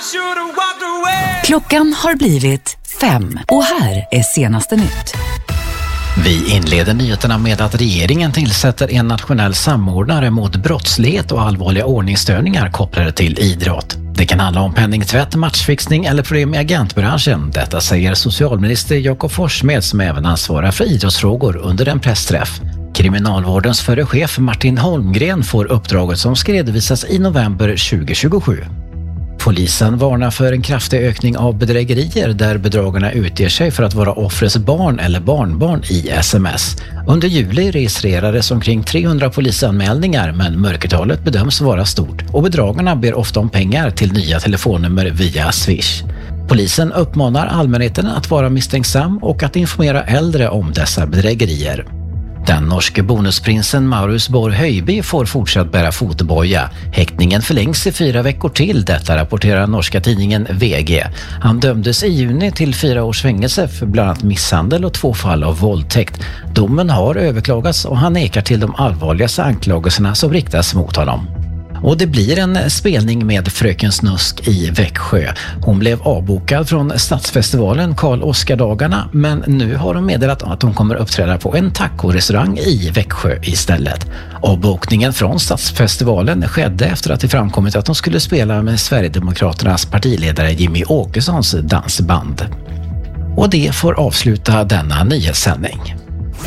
Klockan har blivit 5 och här är senaste nytt. Vi inleder nyheterna med att regeringen tillsätter en nationell samordnare mot brottslighet och allvarliga ordningsstörningar kopplade till idrott. Det kan handla om penningtvätt, matchfixning eller problem i agentbranschen. Detta säger socialminister Jakob Forssmed som även ansvarar för idrottsfrågor under en pressträff. Kriminalvårdens förre chef Martin Holmgren får uppdraget som ska redovisas i november 2027. Polisen varnar för en kraftig ökning av bedrägerier där bedragarna utger sig för att vara offrets barn eller barnbarn i sms. Under juli registrerades omkring 300 polisanmälningar men mörkertalet bedöms vara stort och bedragarna ber ofta om pengar till nya telefonnummer via Swish. Polisen uppmanar allmänheten att vara misstänksam och att informera äldre om dessa bedrägerier. Den norske bonusprinsen Maurus Borg Høiby får fortsatt bära fotboja. Häktningen förlängs i 4 veckor till, detta rapporterar norska tidningen VG. Han dömdes i juni till 4 års fängelse för bland annat misshandel och 2 fall av våldtäkt. Domen har överklagats och han nekar till de allvarligaste anklagelserna som riktas mot honom. Och det blir en spelning med Fröken Snusk i Växjö. Hon blev avbokad från Stadsfestivalen Karl Oskar-dagarna men nu har de meddelat att hon kommer uppträda på en taco-restaurang i Växjö istället. Avbokningen från Stadsfestivalen skedde efter att det framkommit att hon skulle spela med Sverigedemokraternas partiledare Jimmy Åkessons dansband. Och det får avsluta denna nyhetssändning.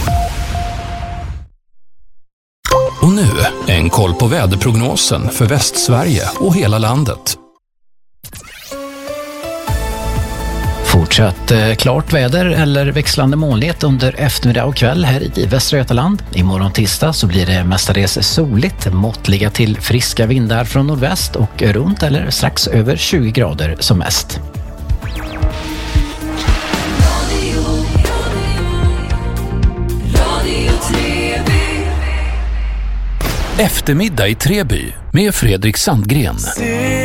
Och nu en koll på väderprognosen för Västsverige och hela landet. Fortsatt klart väder eller växlande molnighet under eftermiddag och kväll här i Västra Götaland. Imorgon tisdag så blir det mestadels soligt, måttliga till friska vindar från nordväst och runt eller strax över 20 grader som mest. Eftermiddag i Treby med Fredrik Sandgren.